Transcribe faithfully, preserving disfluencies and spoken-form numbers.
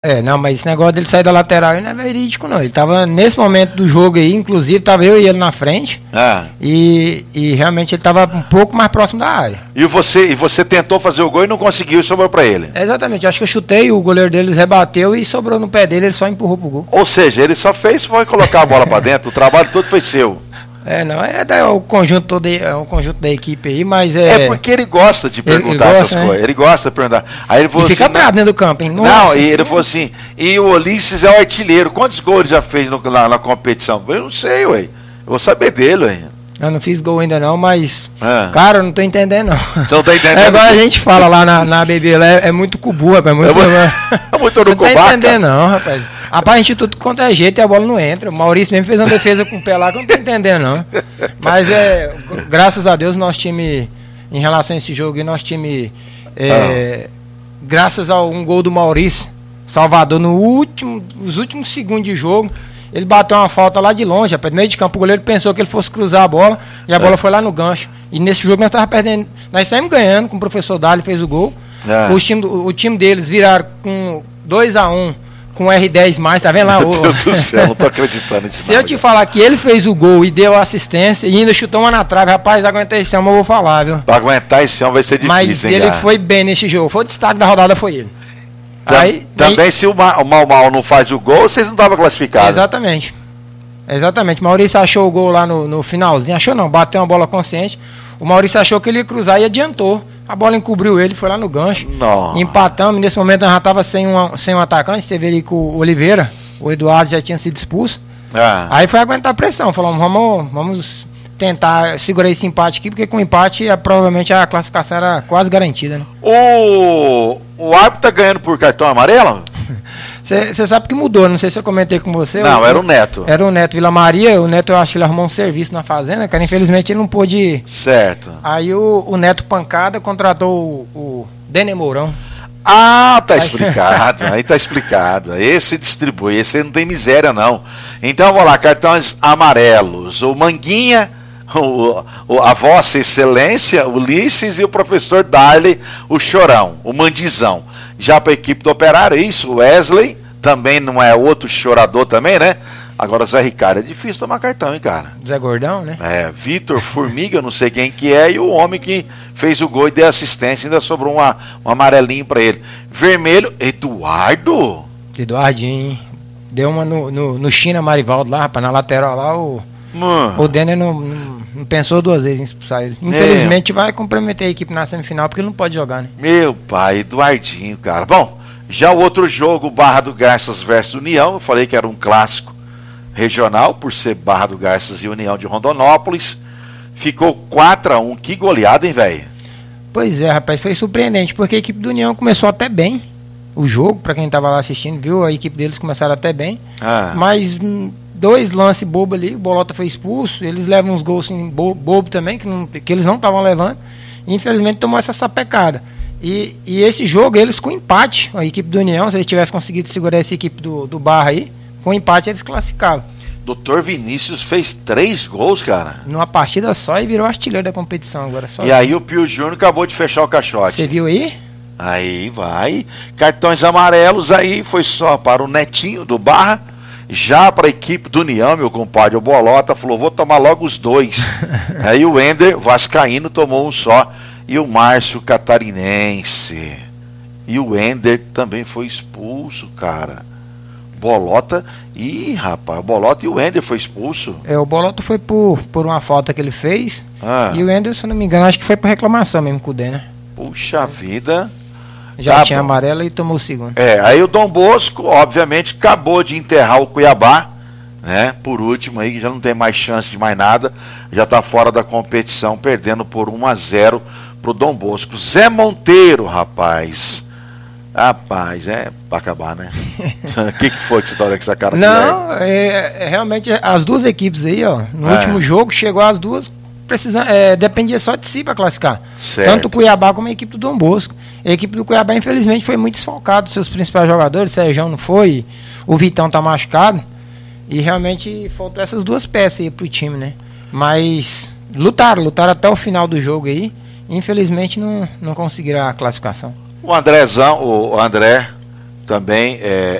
É, não, mas esse negócio dele sair da lateral aí não é verídico, não. Ele tava, nesse momento do jogo aí, inclusive, tava eu e ele na frente. Ah. E, e realmente ele tava um pouco mais próximo da área. E você, e você tentou fazer o gol e não conseguiu e sobrou pra ele. Exatamente, acho que eu chutei, o goleiro deles rebateu e sobrou no pé dele, ele só empurrou pro gol. Ou seja, ele só fez, foi colocar a bola pra dentro, o trabalho todo foi seu. É, não, é, da, é o conjunto todo, é o conjunto da equipe aí, mas é... É porque ele gosta de perguntar ele gosta, essas né? coisas, ele gosta de perguntar. Aí ele falou e fica assim, bravo não, dentro do campo, hein? não, Nossa, e ele falou assim, e o Ulisses é o artilheiro, quantos gols ele já fez no, na, na competição? Eu não sei, ué, eu vou saber dele, ué. Eu não fiz gol ainda não, mas... Ah. Cara, eu não tô entendendo não. Você não tá entendendo? É igual a gente fala lá na, na B B, é, é muito cubu, rapaz, é muito... É muito Você não tá urucubaca. entendendo não, rapaz. Rapaz, a gente tudo quanto é jeito e a bola não entra. O Maurício mesmo fez uma defesa com o pé lá que eu não tô entendendo não. Mas é, graças a Deus, nosso time, em relação a esse jogo aí, nosso time, é, ah. graças a um gol do Maurício, Salvador, no último, nos últimos segundos de jogo, ele bateu uma falta lá de longe, rapaz, no meio de campo, o goleiro pensou que ele fosse cruzar a bola, e a bola é. foi lá no gancho. E nesse jogo nós estávamos perdendo, nós saímos ganhando, com o professor Dali fez o gol. É. O, time, o time deles viraram com dois a um, com R dez mais, tá vendo lá? Meu Deus do céu, não tô acreditando nisso. Se eu te falar que ele fez o gol e deu assistência e ainda chutou uma na trave, rapaz, aguentar esse homem, eu vou falar, viu? Pra aguentar esse homem vai ser difícil, mas hein, ele cara? foi bem nesse jogo, foi o destaque da rodada, foi ele. Aí, também aí, se o Mal Mal não faz o gol, vocês não estavam classificados. Exatamente. Exatamente. Maurício achou o gol lá no, no finalzinho. Achou não, bateu uma bola consciente. O Maurício achou que ele ia cruzar e adiantou. A bola encobriu ele, foi lá no gancho. Não. Empatamos. Nesse momento nós já estava sem, uma, sem um atacante. Você vê ali com o Oliveira. O Eduardo já tinha sido expulso. Ah. Aí foi aguentar a pressão. Falamos, vamos, vamos tentar segurar esse empate aqui, porque com o empate a, provavelmente a classificação era quase garantida, né? O, o árbitro tá ganhando por cartão amarelo? Você sabe que mudou, não sei se eu comentei com você. Não, o, era o Neto. Era o Neto Vila Maria, o Neto eu acho que ele arrumou um serviço na fazenda, cara, infelizmente ele não pôde... Certo. Aí o, o Neto Pancada contratou o, o Denner Mourão. Ah, tá explicado, aí tá explicado. Esse distribui, esse não tem miséria não. Então vamos lá, cartões amarelos. O Manguinha, o, o, a Vossa Excelência, o Ulisses e o professor Darley, o Chorão, o Mandizão. Já para a equipe do Operário, isso, o Wesley, também não é outro chorador também, né? Agora o Zé Ricardo, é difícil tomar cartão, hein, cara? Zé Gordão, né? É, Vitor Formiga, eu não sei quem que é, e o homem que fez o gol e deu assistência, ainda sobrou uma, um amarelinho para ele. Vermelho, Eduardo? Eduardinho, deu uma no, no, no China Marivaldo lá, rapaz, na lateral lá, o, Mano. o Denner não, não, não pensou duas vezes em expulsar ele. Infelizmente vai comprometer a equipe na semifinal, porque ele não pode jogar, né? Meu pai, Eduardinho, cara. Bom, já o outro jogo, Barra do Garças versus União, eu falei que era um clássico regional, por ser Barra do Garças e União de Rondonópolis, ficou quatro a um, que goleada, hein, velho? Pois é, rapaz, foi surpreendente, porque a equipe do União começou até bem o jogo, pra quem tava lá assistindo, viu, a equipe deles começaram até bem, ah. mas hum, dois lances bobos ali, o Bolota foi expulso, eles levam uns gols assim, bo bobo também, que, não, que eles não estavam levando, e infelizmente tomou essa sapecada. E, e esse jogo, eles com empate, a equipe do União, se eles tivessem conseguido segurar essa equipe do, do Barra aí, com empate eles classificavam. Doutor Vinícius fez três gols, cara. Numa partida só e virou artilheiro da competição agora. Só e aí o Pio Júnior acabou de fechar o caixote. Você viu aí? Aí vai. Cartões amarelos aí foi só para o Netinho do Barra. Já para a equipe do União, meu compadre, o Bolota falou, vou tomar logo os dois. Aí o Ender Vascaíno tomou um só. E o Márcio Catarinense. E o Ender também foi expulso, cara. Bolota. Ih, rapaz, o Bolota e o Ender foi expulso. É, o Bolota foi por, por uma falta que ele fez. Ah. E o Ender, se eu não me engano, acho que foi por reclamação mesmo com o Denner. Puxa vida. Já tá tinha bom. amarela e tomou o segundo. É, aí o Dom Bosco, obviamente, acabou de enterrar o Cuiabá, né? Por último aí, já não tem mais chance de mais nada. Já tá fora da competição, perdendo por um a zero pro Dom Bosco. Zé Monteiro, rapaz. Rapaz, é pra acabar, né? O que, que foi que você tá olhando com essa cara? Não, é, é, realmente as duas equipes aí, ó, no é. último jogo, chegou as duas, precisam, é, dependia só de si pra classificar. Certo. Tanto o Cuiabá como a equipe do Dom Bosco. A equipe do Cuiabá, infelizmente, foi muito desfalcado, seus principais jogadores, o Sérgio não foi, o Vitão tá machucado, e realmente faltou essas duas peças aí pro time, né? Mas lutaram, lutaram até o final do jogo aí, infelizmente não, não conseguiram a classificação. O Andrezão, o André também é,